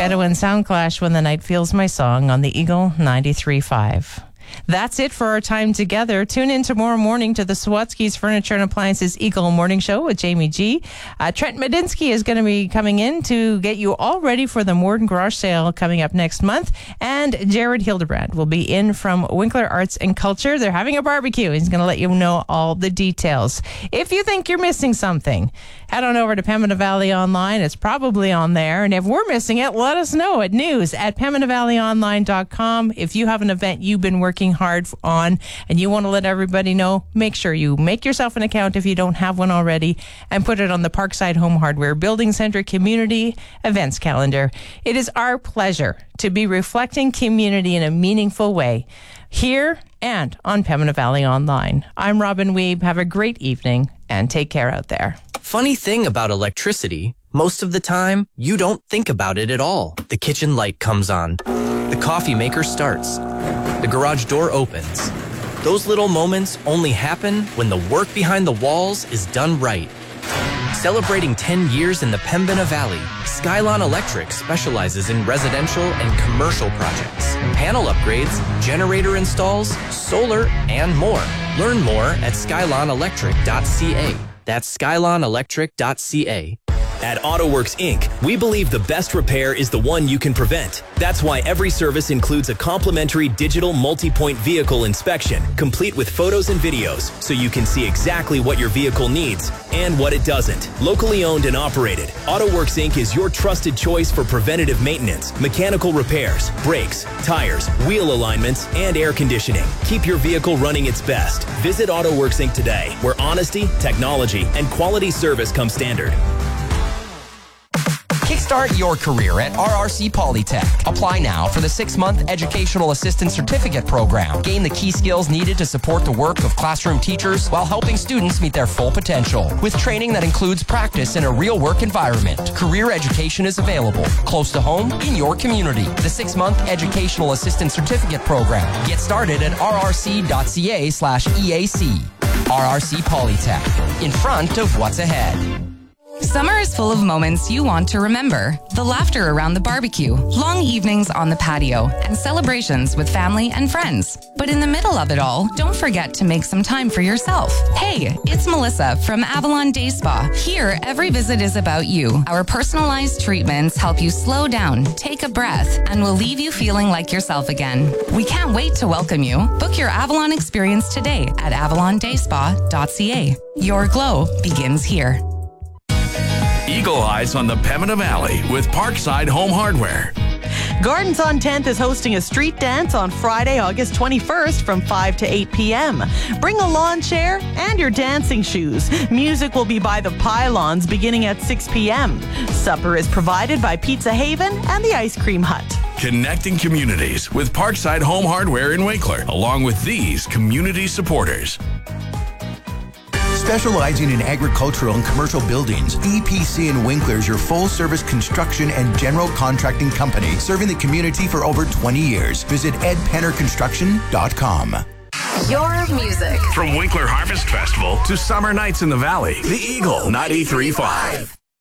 Ghetto and Soundclash, When the Night Feels My Song on the Eagle 93.5. That's it for our time together. Tune in tomorrow morning to the Sawatsky's Furniture and Appliances Eagle Morning Show with Jamie G. Trent Medinsky is going to be coming in to get you all ready for the Morden Garage Sale coming up next month. And Jared Hildebrand will be in from Winkler Arts and Culture. They're having a barbecue. He's going to let you know all the details. If you think you're missing something, head on over to Pembina Valley Online. It's probably on there. And if we're missing it, let us know at news@PembinaValleyOnline.com. If you have an event you've been working hard on and you want to let everybody know, make sure you make yourself an account if you don't have one already and put it on the Parkside Home Hardware Building Center Community Events Calendar. It is our pleasure to be reflecting community in a meaningful way here and on Pembina Valley Online. I'm Robin Weeb. Have a great evening and take care out there. Funny thing about electricity, most of the time, you don't think about it at all. The kitchen light comes on. The coffee maker starts. The garage door opens. Those little moments only happen when the work behind the walls is done right. Celebrating 10 years in the Pembina Valley, Skylon Electric specializes in residential and commercial projects, panel upgrades, generator installs, solar, and more. Learn more at skylonelectric.ca. That's skylonelectric.ca. At AutoWorks Inc., we believe the best repair is the one you can prevent. That's why every service includes a complimentary digital multi-point vehicle inspection, complete with photos and videos, so you can see exactly what your vehicle needs and what it doesn't. Locally owned and operated, AutoWorks Inc. is your trusted choice for preventative maintenance, mechanical repairs, brakes, tires, wheel alignments, and air conditioning. Keep your vehicle running its best. Visit AutoWorks Inc. today, where honesty, technology, and quality service come standard. Kickstart your career at RRC Polytech. Apply now for the 6-month Educational Assistant Certificate Program. Gain the key skills needed to support the work of classroom teachers while helping students meet their full potential. With training that includes practice in a real work environment. Career education is available, close to home, in your community. The 6-month Educational Assistant Certificate Program. Get started at rrc.ca/EAC. RRC Polytech. In front of what's ahead. Summer is full of moments you want to remember. The laughter around the barbecue, long evenings on the patio, and celebrations with family and friends. But in the middle of it all, don't forget to make some time for yourself. Hey, it's Melissa from Avalon Day Spa. Here, every visit is about you. Our personalized treatments help you slow down, take a breath, and will leave you feeling like yourself again. We can't wait to welcome you. Book your Avalon experience today at avalondayspa.ca. Your glow begins here. Eagle Eyes on the Pembina Valley with Parkside Home Hardware. Gardens on 10th is hosting a street dance on Friday, August 21st from 5 to 8 p.m. Bring a lawn chair and your dancing shoes. Music will be by the Pylons beginning at 6 p.m. Supper is provided by Pizza Haven and the Ice Cream Hut. Connecting communities with Parkside Home Hardware in Winkler, along with these community supporters. Specializing in agricultural and commercial buildings, EPC in Winkler is your full-service construction and general contracting company, serving the community for over 20 years. Visit edpennerconstruction.com. Your music. From Winkler Harvest Festival to Summer Nights in the Valley, the Eagle 93.5.